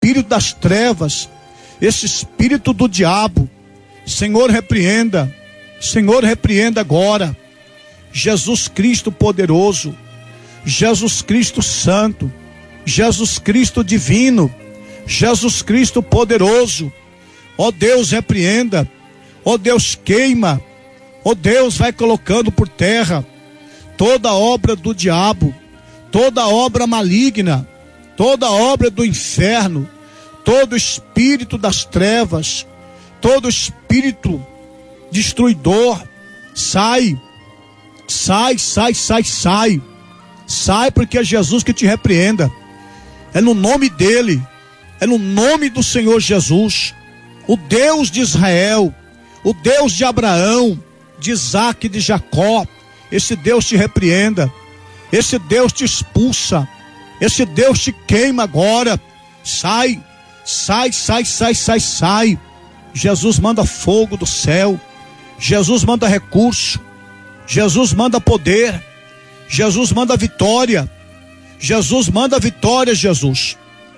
espírito das trevas, esse espírito do diabo, Senhor, repreenda. Senhor, repreenda agora. Jesus Cristo poderoso, Jesus Cristo santo, Jesus Cristo divino, Jesus Cristo poderoso. Ó Deus, repreenda. Ó Deus, queima. Ó Deus, vai colocando por terra toda obra do diabo, toda obra maligna, toda obra do inferno, todo espírito das trevas, todo espírito destruidor, sai, sai, sai, sai, sai, sai, porque é Jesus que te repreenda. É no nome dele, é no nome do Senhor Jesus, o Deus de Israel, o Deus de Abraão, de Isaac e de Jacó. Esse Deus te repreenda, esse Deus te expulsa, esse Deus te queima agora. Sai, sai, sai, sai, sai, sai. Jesus manda fogo do céu, Jesus manda recurso, Jesus manda poder, Jesus manda vitória, Jesus manda vitória. Jesus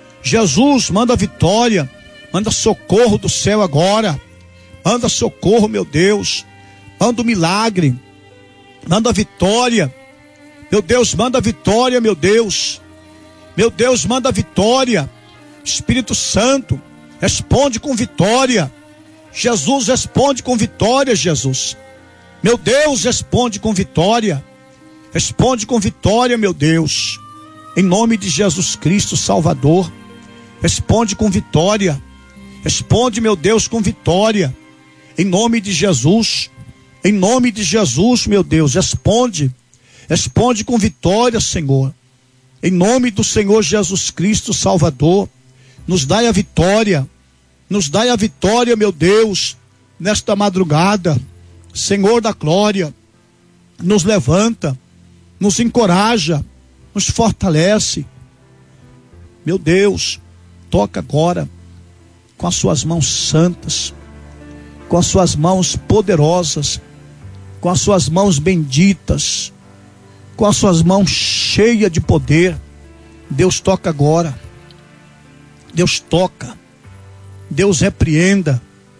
manda vitória, manda socorro do céu agora, manda socorro, meu Deus, manda um milagre, manda vitória, meu Deus, manda vitória, meu Deus, manda vitória. Espírito Santo, responde com vitória. Jesus, responde com vitória. Jesus, meu Deus, responde com vitória. Responde com vitória, meu Deus, em nome de Jesus Cristo Salvador. Responde com vitória. Responde, meu Deus, com vitória, em nome de Jesus. Em nome de Jesus, meu Deus, responde. Responde com vitória, Senhor, em nome do Senhor Jesus Cristo Salvador. Nos dai a vitória. Nos dai a vitória, meu Deus, nesta madrugada. Senhor da glória, nos levanta, nos encoraja, nos fortalece. Meu Deus, toca agora com as suas mãos santas, com as suas mãos poderosas, com as suas mãos benditas, com as suas mãos cheias de poder. Deus toca agora. Deus toca. Deus repreenda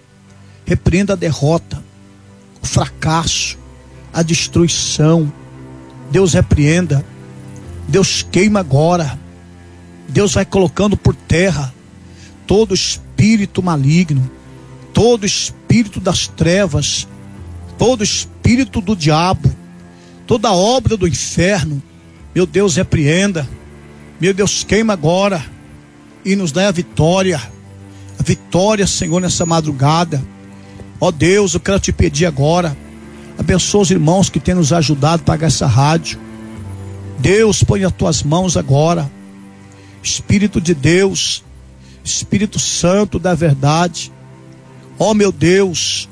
a derrota, o fracasso, a destruição. Deus repreenda. Deus queima agora. Deus vai colocando por terra todo espírito maligno, todo espírito das trevas, todo espírito do diabo, toda obra do inferno. Meu Deus, repreenda. Meu Deus, queima agora e nos dá a vitória. A vitória, Senhor, nessa madrugada. Ó Deus, eu quero te pedir agora, abençoa os irmãos que têm nos ajudado a pagar essa rádio. Deus, põe as tuas mãos agora. Espírito de Deus, Espírito Santo da verdade. Ó meu Deus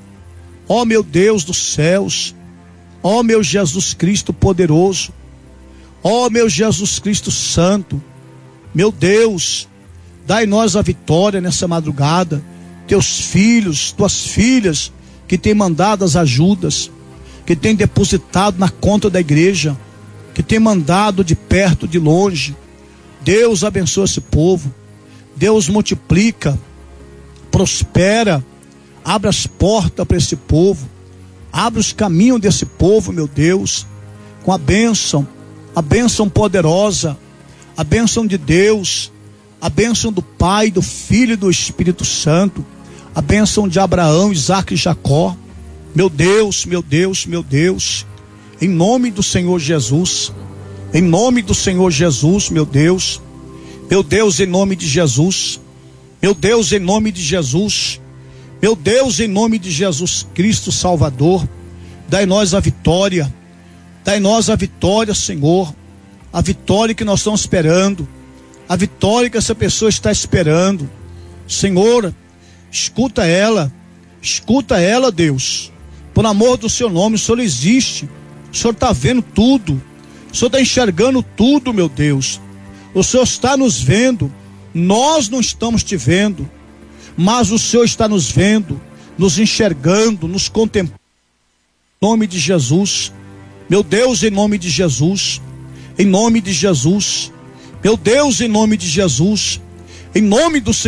dos céus, ó meu Jesus Cristo poderoso, ó meu Jesus Cristo santo, meu Deus, dai nós a vitória nessa madrugada. Teus filhos, tuas filhas que têm mandado as ajudas, que têm depositado na conta da igreja, que têm mandado de perto, de longe. Deus abençoa esse povo. Deus multiplica, prospera, abre as portas para esse povo, abre os caminhos desse povo, meu Deus, com a bênção poderosa, a bênção de Deus, a bênção do Pai, do Filho e do Espírito Santo, a bênção de Abraão, Isaac e Jacó. Meu Deus, meu Deus, meu Deus, em nome do Senhor Jesus, em nome do Senhor Jesus, meu Deus, em nome de Jesus, meu Deus, em nome de Jesus, meu Deus, em nome de Jesus Cristo Salvador, dai nós a vitória, Senhor, a vitória que nós estamos esperando, a vitória que essa pessoa está esperando. Senhor, escuta ela, Deus, por amor do seu nome. O Senhor existe, o Senhor está vendo tudo, o Senhor está enxergando tudo, meu Deus. O Senhor está nos vendo, nós não estamos te vendo, mas o Senhor está nos vendo, nos enxergando, nos contemplando. Em nome de Jesus, meu Deus, em nome de Jesus, em nome de Jesus, meu Deus, em nome de Jesus, em nome do Senhor.